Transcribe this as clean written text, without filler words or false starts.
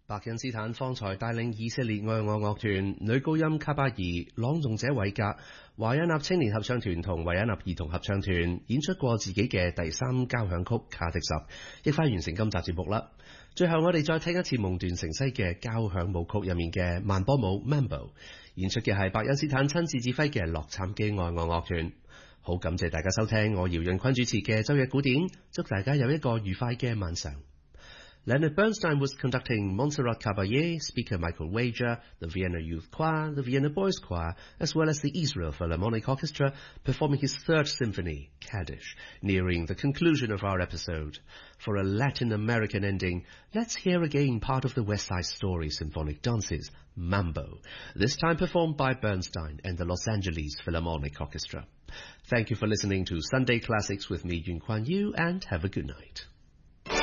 伯恩斯坦方才帶領以色列愛樂樂團、女高音卡巴爾、朗誦者韋格、華恩納青年合唱團同維也納兒童合唱團演出過自己嘅第3交響曲卡迪什，亦快完成今集節目啦。最後我哋再聽一次夢斷城西嘅交響舞曲入面嘅慢波舞 Mambo， 演出嘅係伯恩斯坦親自指揮嘅洛杉磯愛樂樂團。好感謝大家收聽我姚潤坤主持嘅周日古典，祝大家有一個愉快嘅晚上。Leonard Bernstein was conducting Montserrat Caballé, speaker Michael Wager, the Vienna Youth Choir, the Vienna Boys Choir, as well as the Israel Philharmonic Orchestra, performing his third symphony, Kaddish, nearing the conclusion of our episode. For a Latin American ending, let's hear again part of the West Side Story symphonic dances, Mambo, this time performed by Bernstein and the Los Angeles Philharmonic Orchestra. Thank you for listening to Sunday Classics with me, Yun Kuan Yu, and have a good night.